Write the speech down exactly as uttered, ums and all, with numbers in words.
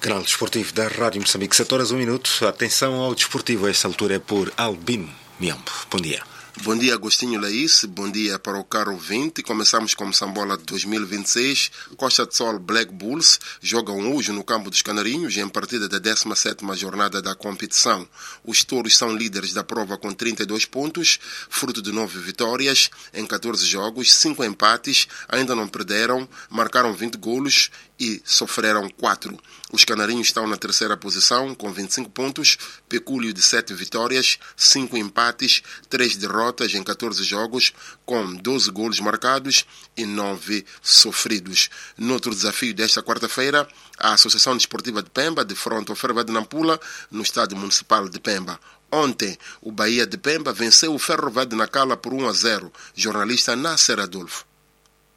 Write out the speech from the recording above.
Canal Desportivo da Rádio Moçambique, sete horas, um minuto. Atenção ao desportivo, a esta altura é por Albino Miambo. Bom dia. Bom dia, Agostinho Laís. Bom dia para o caro ouvinte. Começamos com Moçambola de dois mil e vinte e seis. Costa de Sol Black Bulls jogam hoje no campo dos Canarinhos em partida da décima sétima jornada da competição. Os touros são líderes da prova com trinta e dois pontos, fruto de nove vitórias em catorze jogos, cinco empates, ainda não perderam, marcaram vinte golos e sofreram quatro. Os Canarinhos estão na terceira posição com vinte e cinco pontos, pecúlio de sete vitórias, cinco empates, três derrotas em catorze jogos, com doze golos marcados e nove sofridos. Noutro desafio desta quarta-feira, a Associação Desportiva de Pemba defronta o Ferro de Nampula no Estádio Municipal de Pemba. Ontem, o Bahia de Pemba venceu o Ferro de Nacala por um a zero. Jornalista Nasser Adolfo.